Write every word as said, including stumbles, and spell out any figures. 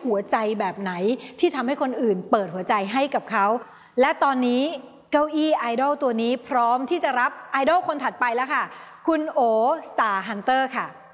หัวใจแบบไหนที่ทำให้คนอื่นเปิดหัวใจให้กับเขาและตอนนี้เก้าอี้ไอดอลตัวนี้พร้อมที่จะรับไอดอลคนถัดไปแล้วค่ะคุณโอ Star Hunter ค่ะ